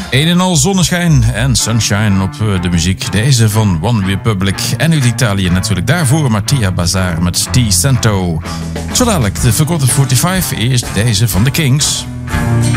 Een en al zonneschijn en sunshine op de muziek. Deze van One Republic en uit Italië natuurlijk. Daarvoor Mattia Bazar met T. Cento. Zo dadelijk de Forgotten 45, eerst deze van The Kings.